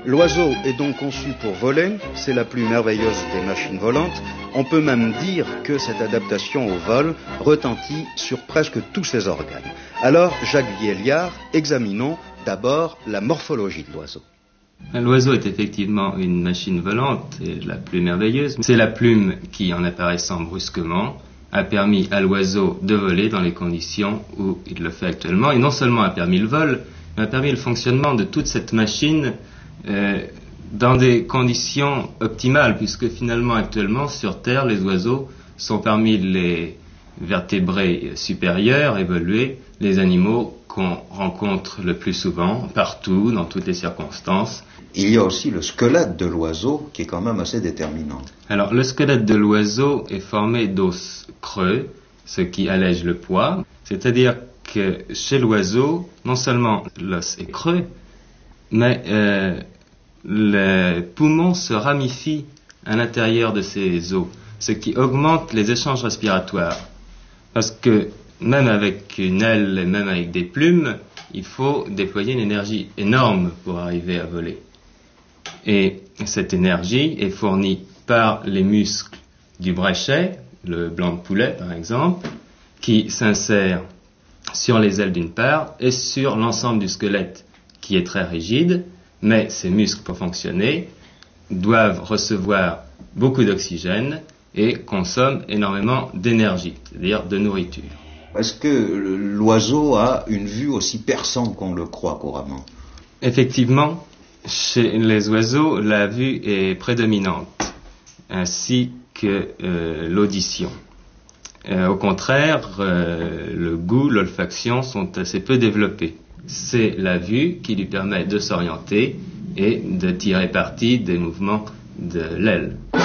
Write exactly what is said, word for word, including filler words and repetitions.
L'oiseau est donc conçu pour voler, c'est la plus merveilleuse des machines volantes. On peut même dire que cette adaptation au vol retentit sur presque tous ses organes. Alors, Jacques Vieillard, examinons d'abord la morphologie de l'oiseau. L'oiseau est effectivement une machine volante, et la plus merveilleuse. C'est la plume qui, en apparaissant brusquement, a permis à l'oiseau de voler dans les conditions où il le fait actuellement. Et non seulement a permis le vol, mais a permis le fonctionnement de toute cette machine euh, dans des conditions optimales, puisque finalement actuellement sur Terre, les oiseaux sont parmi les vertébrés supérieurs, évolués, les animaux qu'on rencontre le plus souvent, partout, dans toutes les circonstances. Il y a aussi le squelette de l'oiseau qui est quand même assez déterminant. Alors le squelette de l'oiseau est formé d'os creux, ce qui allège le poids, c'est-à-dire que chez l'oiseau, non seulement l'os est creux, mais euh, les poumons se ramifient à l'intérieur de ces os, ce qui augmente les échanges respiratoires. Parce que même avec une aile et même avec des plumes, il faut déployer une énergie énorme pour arriver à voler. Et cette énergie est fournie par les muscles du bréchet, le blanc de poulet par exemple, qui s'insère sur les ailes d'une part et sur l'ensemble du squelette qui est très rigide, mais ces muscles pour fonctionner doivent recevoir beaucoup d'oxygène et consomment énormément d'énergie, c'est-à-dire de nourriture. Est-ce que l'oiseau a une vue aussi perçante qu'on le croit couramment? Effectivement, chez les oiseaux, la vue est prédominante, ainsi que euh, l'audition. Euh, au contraire, euh, le goût, l'olfaction sont assez peu développés. C'est la vue qui lui permet de s'orienter et de tirer parti des mouvements de l'aile.